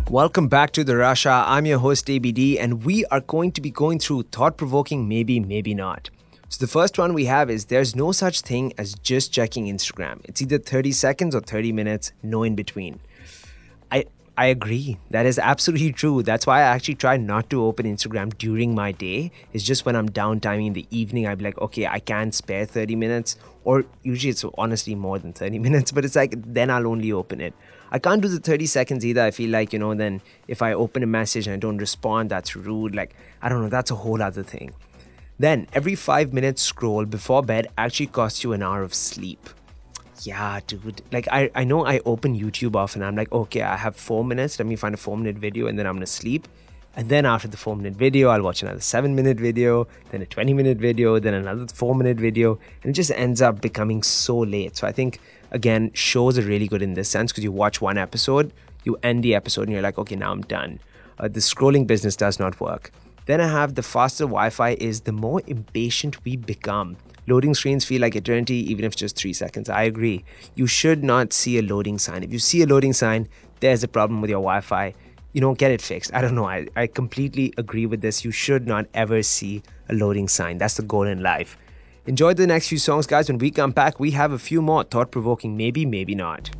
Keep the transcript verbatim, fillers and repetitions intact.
Welcome back to the Rasha. I'm your host A B D, and we are going to be going through thought-provoking maybe, maybe not. So the first one we have is there's no such thing as just checking Instagram. It's either thirty seconds or thirty minutes, no in between. I I agree. That is absolutely true. That's why I actually try not to open Instagram during my day. It's just when I'm downtiming in the evening, I'd be like, okay, I can spare thirty minutes. Or usually it's honestly more than thirty minutes, but it's like, then I'll only open it. I can't do the thirty seconds either. I feel like, you know, then if I open a message and I don't respond, that's rude. Like, I don't know, that's a whole other thing. Then every five minutes scroll before bed actually costs you an hour of sleep. Yeah, dude. Like, I, I know I open YouTube often. I'm like, okay, I have four minutes. Let me find a four minute video and then I'm going to sleep. And then after the four minute video, I'll watch another seven minute video, then a twenty minute video, then another four minute video. And it just ends up becoming so late. So I think, again, shows are really good in this sense because you watch one episode, you end the episode and you're like, okay, now I'm done. Uh, the scrolling business does not work. Then I have the faster Wi-Fi is the more impatient we become. Loading screens feel like eternity, even if it's just three seconds. I agree. You should not see a loading sign. If you see a loading sign, there's a problem with your Wi-Fi. You don't get it fixed. I don't know. I, I completely agree with this. You should not ever see a loading sign. That's the goal in life. Enjoy the next few songs, guys. When we come back, we have a few more thought-provoking maybe, maybe not.